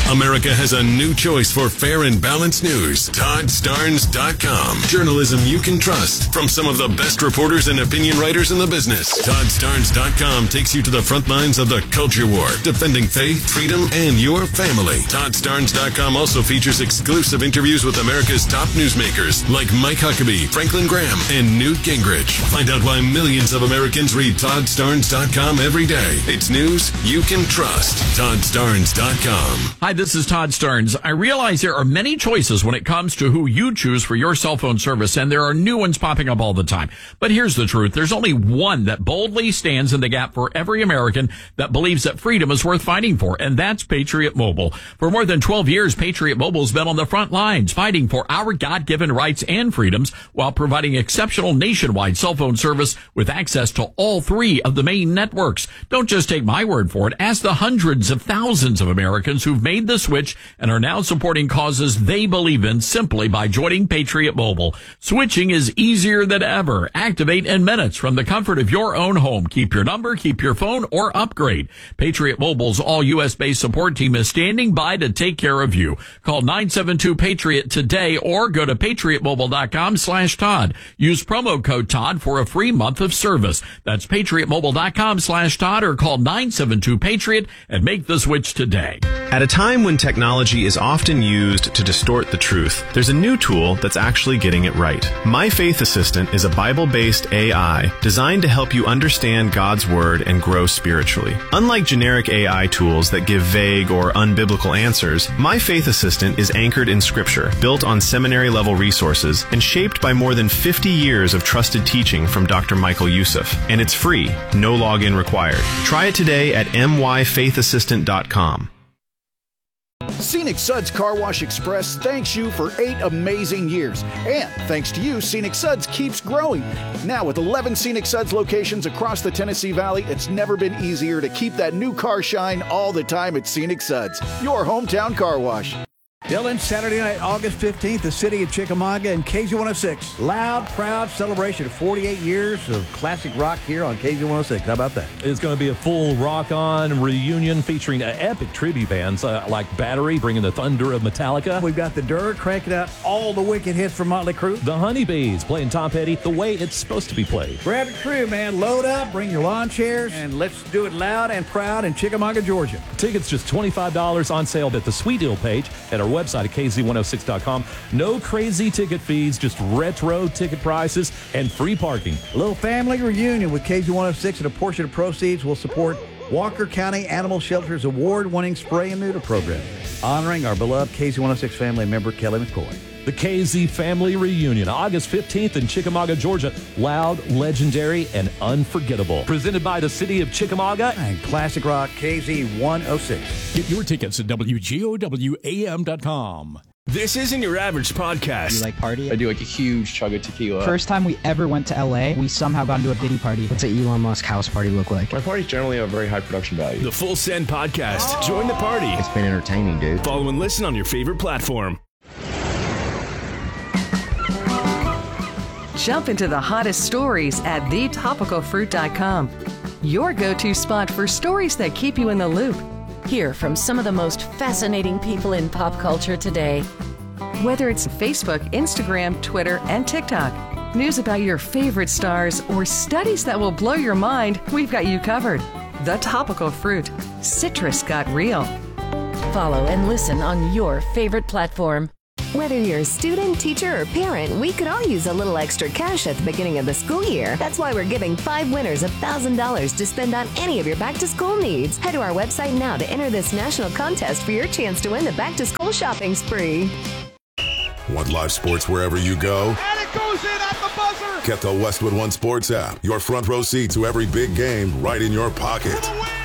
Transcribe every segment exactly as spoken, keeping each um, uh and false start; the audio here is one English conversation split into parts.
America has a new choice for fair and balanced news. Todd Starnes dot com. Journalism you can trust from some of the best reporters and opinion writers in the business. Todd Starnes dot com takes you to the front lines of the culture war, defending faith, freedom, and your family. Todd Starnes dot com also features exclusive interviews with America's top newsmakers like Mike Huckabee, Franklin Graham, and Newt Gingrich. Find out why millions of Americans read Todd Starnes dot com every day. It's news you can trust. Todd Starnes dot com. Hi, this is Todd Starnes. I realize there are many choices when it comes to who you choose for your cell phone service, and there are new ones popping up all the time. But here's the truth. There's only one that boldly stands in the gap for every American that believes that freedom is worth fighting for, and that's Patriot Mobile. For more than twelve years, Patriot Mobile's been on the front lines fighting for our God-given rights and freedoms while providing exceptional nationwide cell phone service with access to all three of the main networks. Don't just take my word for it. Ask the hundreds of thousands of Americans who've made the switch and are now supporting causes they believe in simply by joining Patriot Mobile. Switching is easier than ever. Activate in minutes from the comfort of your own home. Keep your number, keep your phone, or upgrade. Patriot Mobile's all U S based support team is standing by to take care of you. Call nine seven two Patriot today or go to patriot mobile dot com slash Todd. Use promo code Todd for a free month of service. That's patriot mobile dot com slash Todd or call nine seven two Patriot and make the switch today. At a time when technology is often used to distort the truth, there's a new tool that's actually getting it right. My Faith Assistant is a Bible-based A I designed to help you understand God's Word and grow spiritually. Unlike generic A I tools that give vague or unbiblical answers, My Faith Assistant is anchored in Scripture, built on seminary-level resources, and shaped by more than fifty years of trusted teaching from Doctor Michael Youssef. And it's free, no login required. Try it today at my faith assistant dot com. Scenic Suds Car Wash Express thanks you for eight amazing years. And thanks to you, Scenic Suds keeps growing. Now with eleven Scenic Suds locations across the Tennessee Valley, it's never been easier to keep that new car shine all the time at Scenic Suds, your hometown car wash. Dylan, Saturday night, August fifteenth, the city of Chickamauga and K Z one oh six. Loud, proud celebration of forty-eight years of classic rock here on K Z one oh six. How about that? It's going to be a full rock-on reunion featuring uh, epic tribute bands uh, like Battery, bringing the thunder of Metallica. We've got the Dirt cranking out all the wicked hits from Motley Crue. The Honeybees playing Tom Petty the way it's supposed to be played. Grab your crew, man. Load up, bring your lawn chairs, and let's do it loud and proud in Chickamauga, Georgia. Tickets just twenty-five dollars on sale at the Sweet Deal page at our website at K Z one oh six dot com. No crazy ticket fees, just retro ticket prices and free parking. A little family reunion with K Z one oh six, and a portion of proceeds will support Walker County Animal Shelter's award-winning spray and neuter program, honoring our beloved K Z one oh six family member, Kelly McCoy. The K Z Family Reunion, August fifteenth in Chickamauga, Georgia. Loud, legendary, and unforgettable. Presented by the city of Chickamauga and Classic Rock K Z one oh six. Get your tickets at W G O W A M dot com. This isn't your average podcast. You like party? I do like a huge chug of tequila. First time we ever went to L A, we somehow got into a Diddy party. What's an Elon Musk house party look like? My parties generally have very high production value. The Full Send Podcast. Oh. Join the party. It's been entertaining, dude. Follow and listen on your favorite platform. Jump into the hottest stories at the topical fruit dot com. Your go-to spot for stories that keep you in the loop. Hear from some of the most fascinating people in pop culture today. Whether it's Facebook, Instagram, Twitter, and TikTok, news about your favorite stars, or studies that will blow your mind, we've got you covered. The Topical Fruit. Citrus got real. Follow and listen on your favorite platform. Whether you're a student, teacher, or parent, we could all use a little extra cash at the beginning of the school year. That's why we're giving five winners one thousand dollars to spend on any of your back-to-school needs. Head to our website now to enter this national contest for your chance to win the back-to-school shopping spree. Want live sports wherever you go? And it goes in at the buzzer! Get the Westwood One Sports app. Your front row seat to every big game right in your pocket.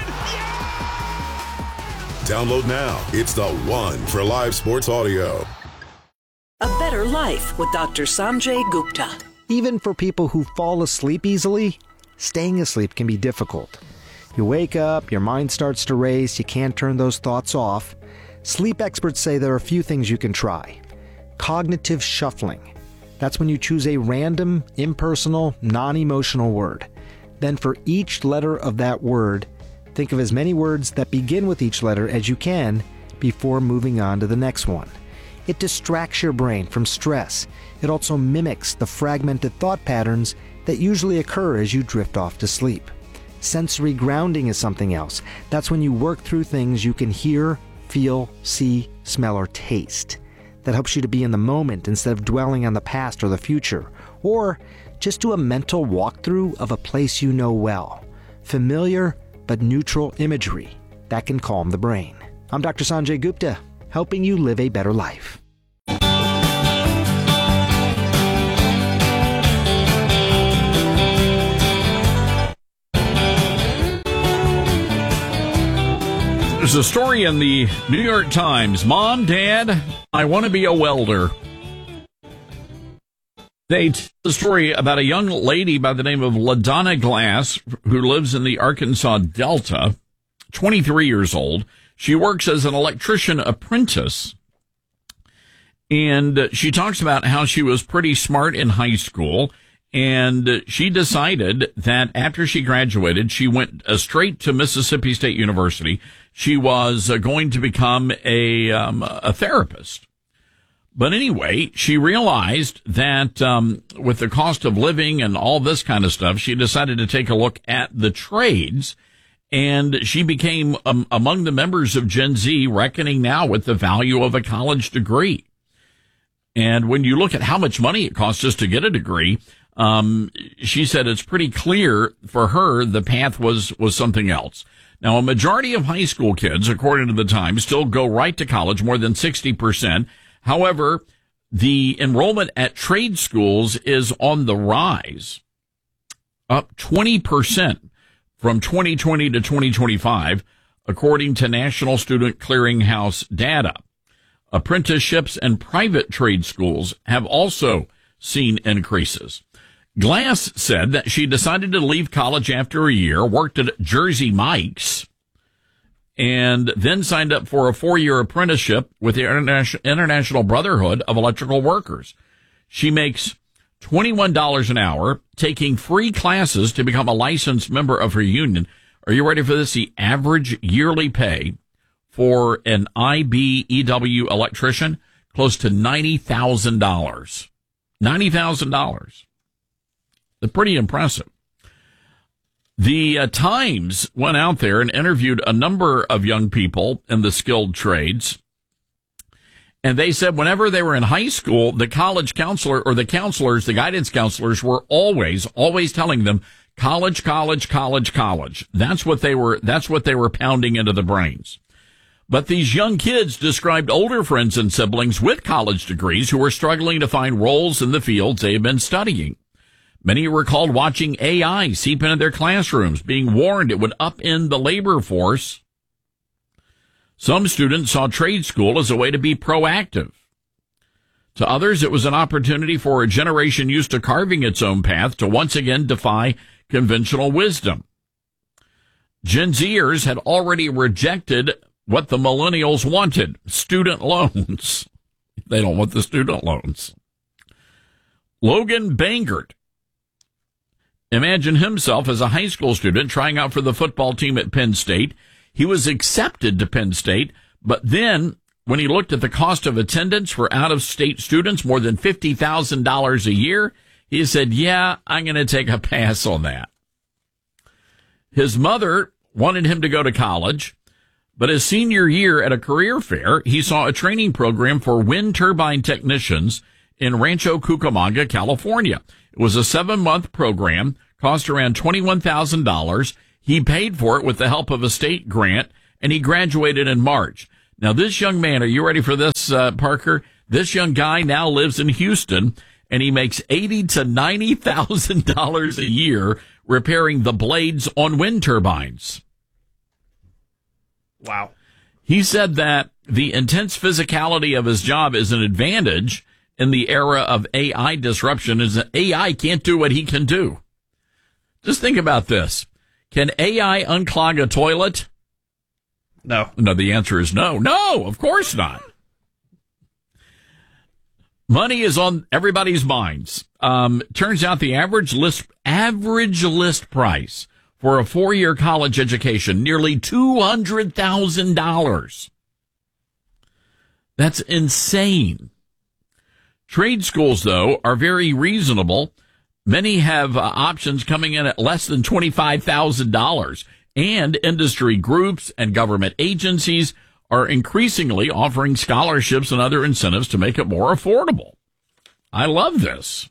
Download now. It's the one for live sports audio. A Better Life with Doctor Sanjay Gupta. Even for people who fall asleep easily, staying asleep can be difficult. You wake up, your mind starts to race, you can't turn those thoughts off. Sleep experts say there are a few things you can try. Cognitive shuffling. That's when you choose a random, impersonal, non-emotional word. Then for each letter of that word, think of as many words that begin with each letter as you can before moving on to the next one. It distracts your brain from stress. It also mimics the fragmented thought patterns that usually occur as you drift off to sleep. Sensory grounding is something else. That's when you work through things you can hear, feel, see, smell, or taste. That helps you to be in the moment instead of dwelling on the past or the future. Or just do a mental walkthrough of a place you know well. Familiar but neutral imagery that can calm the brain. I'm Doctor Sanjay Gupta, helping you live a better life. There's a story in the New York Times. Mom, Dad, I want to be a welder. They tell the story about a young lady by the name of LaDonna Glass who lives in the Arkansas Delta, twenty-three years old. She works as an electrician apprentice. And she talks about how she was pretty smart in high school. And she decided that after she graduated, she went uh, straight to Mississippi State University. She was uh, going to become a um, a therapist. But anyway, she realized that um, with the cost of living and all this kind of stuff, she decided to take a look at the trades. And she became um, among the members of Gen Z, reckoning now with the value of a college degree. And when you look at how much money it costs just to get a degree, um, she said it's pretty clear for her the path was, was something else. Now, a majority of high school kids, according to the Times, still go right to college, more than sixty percent. However, the enrollment at trade schools is on the rise, up twenty percent from twenty twenty to twenty twenty-five, according to National Student Clearinghouse data. Apprenticeships and private trade schools have also seen increases. Glass said that she decided to leave college after a year, worked at Jersey Mike's, and then signed up for a four-year apprenticeship with the International Brotherhood of Electrical Workers. She makes twenty-one dollars an hour, taking free classes to become a licensed member of her union. Are you ready for this? The average yearly pay for an I B E W electrician, close to ninety thousand dollars. ninety thousand dollars. That's pretty impressive. The uh, Times went out there and interviewed a number of young people in the skilled trades. And they said whenever they were in high school, the college counselor or the counselors, the guidance counselors were always, always telling them college, college, college, college. That's what they were, that's what they were pounding into the brains. But these young kids described older friends and siblings with college degrees who were struggling to find roles in the fields they had been studying. Many recalled watching A I seep into their classrooms, being warned it would upend the labor force. Some students saw trade school as a way to be proactive. To others, it was an opportunity for a generation used to carving its own path to once again defy conventional wisdom. Gen Zers had already rejected what the millennials wanted, student loans. They don't want the student loans. Logan Bangert, imagine himself as a high school student trying out for the football team at Penn State. He was accepted to Penn State, but then when he looked at the cost of attendance for out-of-state students, more than fifty thousand dollars a year, he said, yeah, I'm going to take a pass on that. His mother wanted him to go to college, but his senior year at a career fair, he saw a training program for wind turbine technicians in Rancho Cucamonga, California. It was a seven-month program, cost around twenty-one thousand dollars. He paid for it with the help of a state grant, and he graduated in March. Now, this young man, are you ready for this, uh, Parker? This young guy now lives in Houston, and he makes eighty thousand to ninety thousand dollars a year repairing the blades on wind turbines. Wow. He said that the intense physicality of his job is an advantage in the era of A I disruption, is that A I can't do what he can do. Just think about this. Can A I unclog a toilet? No. No, the answer is no. No, of course not. Money is on everybody's minds. Um, turns out the average list, average list price for a four-year college education, nearly two hundred thousand dollars. That's insane. Trade schools, though, are very reasonable. Many have uh, options coming in at less than twenty-five thousand dollars. And industry groups and government agencies are increasingly offering scholarships and other incentives to make it more affordable. I love this.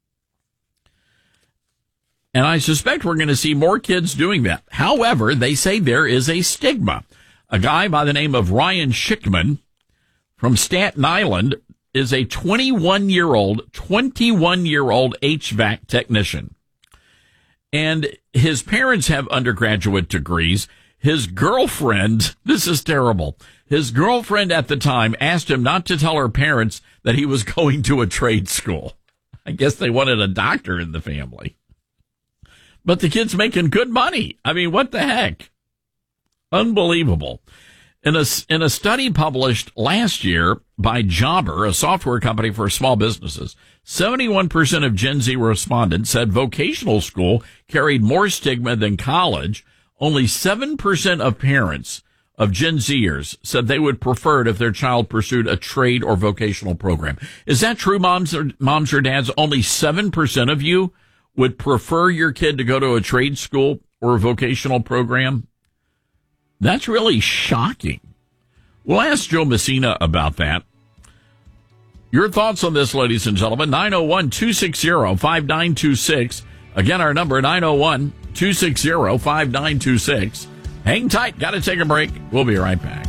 And I suspect we're going to see more kids doing that. However, they say there is a stigma. A guy by the name of Ryan Schickman from Staten Island is a twenty-one-year-old, twenty-one-year-old H V A C technician. And his parents have undergraduate degrees. His girlfriend, this is terrible. His girlfriend at the time asked him not to tell her parents that he was going to a trade school. I guess they wanted a doctor in the family. But the kid's making good money. I mean, what the heck? Unbelievable. In a, in a study published last year by Jobber, a software company for small businesses, seventy-one percent of Gen Z respondents said vocational school carried more stigma than college. Only seven percent of parents of Gen Zers said they would prefer it if their child pursued a trade or vocational program. Is that true, moms or, moms or dads? Only seven percent of you would prefer your kid to go to a trade school or a vocational program? That's really shocking. We'll ask Joe Messina about that. Your thoughts on this, ladies and gentlemen, nine oh one, two six zero, five nine two six. Again, our number, nine oh one, two six zero, five nine two six. Hang tight. Got to take a break. We'll be right back.